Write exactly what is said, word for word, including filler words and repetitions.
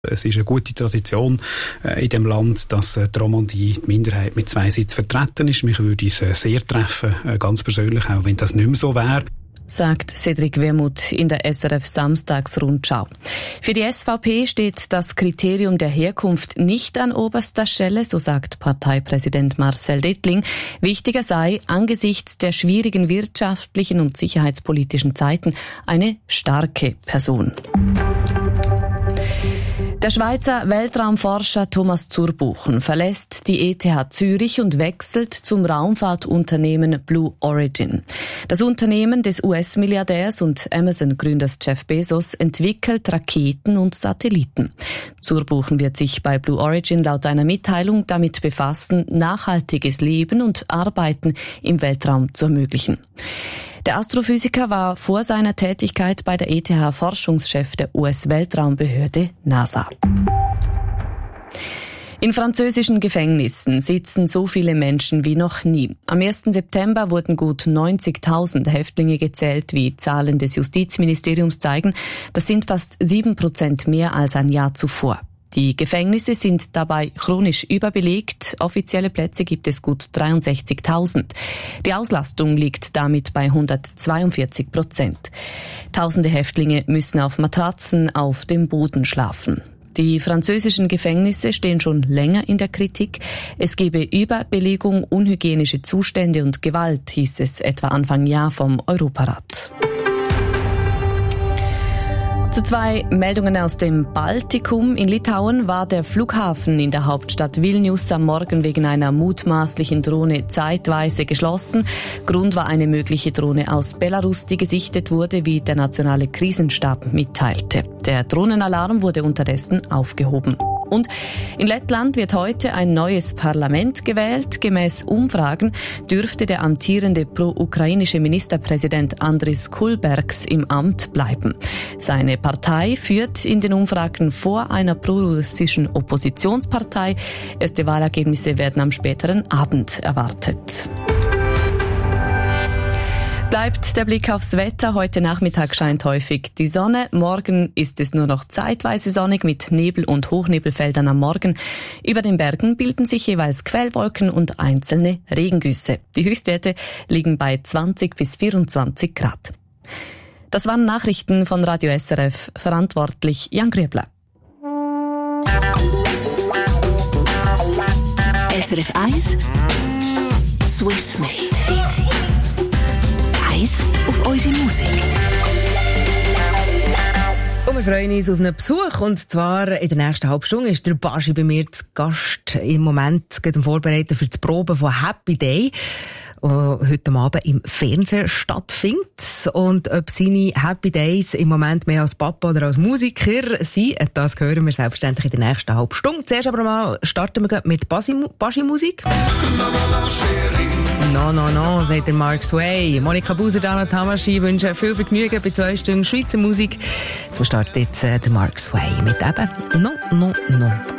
Es ist eine gute Tradition äh, in dem Land, dass äh, die Romandie, die Minderheit, mit zwei Sitzen vertreten ist. Mich würde es äh, sehr treffen, äh, ganz persönlich, auch wenn das nicht mehr so wäre. Sagt Cedric Wermuth in der S R F Samstagsrundschau. Für die S V P steht das Kriterium der Herkunft nicht an oberster Stelle, so sagt Parteipräsident Marcel Dettling. Wichtiger sei angesichts der schwierigen wirtschaftlichen und sicherheitspolitischen Zeiten eine starke Person. Der Schweizer Weltraumforscher Thomas Zurbuchen verlässt die E T H Zürich und wechselt zum Raumfahrtunternehmen Blue Origin. Das Unternehmen des U S-Milliardärs und Amazon-Gründers Jeff Bezos entwickelt Raketen und Satelliten. Zurbuchen wird sich bei Blue Origin laut einer Mitteilung damit befassen, nachhaltiges Leben und Arbeiten im Weltraum zu ermöglichen. Der Astrophysiker war vor seiner Tätigkeit bei der E T H Forschungschef der U S-Weltraumbehörde NASA. In französischen Gefängnissen sitzen so viele Menschen wie noch nie. Am ersten September wurden gut neunzigtausend Häftlinge gezählt, wie Zahlen des Justizministeriums zeigen. Das sind fast sieben Prozent mehr als ein Jahr zuvor. Die Gefängnisse sind dabei chronisch überbelegt. Offizielle Plätze gibt es gut dreiundsechzigtausend. Die Auslastung liegt damit bei hundertzweiundvierzig Prozent. Tausende Häftlinge müssen auf Matratzen auf dem Boden schlafen. Die französischen Gefängnisse stehen schon länger in der Kritik. Es gebe Überbelegung, unhygienische Zustände und Gewalt, hieß es etwa Anfang Jahr vom Europarat. Zu zwei Meldungen aus dem Baltikum. In Litauen war der Flughafen in der Hauptstadt Vilnius am Morgen wegen einer mutmaßlichen Drohne zeitweise geschlossen. Grund war eine mögliche Drohne aus Belarus, die gesichtet wurde, wie der nationale Krisenstab mitteilte. Der Drohnenalarm wurde unterdessen aufgehoben. Und in Lettland wird heute ein neues Parlament gewählt. Gemäß Umfragen dürfte der amtierende pro-ukrainische Ministerpräsident Andris Kulbergs im Amt bleiben. Seine Partei führt in den Umfragen vor einer prorussischen Oppositionspartei. Erste Wahlergebnisse werden am späteren Abend erwartet. Bleibt der Blick aufs Wetter. Heute Nachmittag scheint häufig die Sonne. Morgen ist es nur noch zeitweise sonnig mit Nebel- und Hochnebelfeldern am Morgen. Über den Bergen bilden sich jeweils Quellwolken und einzelne Regengüsse. Die Höchstwerte liegen bei zwanzig bis vierundzwanzig Grad. Das waren Nachrichten von Radio S R F. Verantwortlich Jan Grüebler. S R F eins Swiss Made. Auf unsere Musik. Und wir freuen uns auf einen Besuch. Und zwar in der nächsten halben Stunde ist der Baschi bei mir zu Gast. Im Moment geht er vorbereiten für die Probe von Happy Day, die heute Abend im Fernsehen stattfindet. Und ob seine Happy Days im Moment mehr als Papa oder als Musiker sind, das hören wir selbstverständlich in der nächsten halben Stunde. Zuerst aber mal starten wir mit Baschi-Musik. No, no, no, sagt der Mark Sway. Monika Buser, Dana Tamaschi wünschen viel Vergnügen bei zwei Stunden Schweizer Musik. Zum Start jetzt äh, der Mark Sway mit eben No, no, no.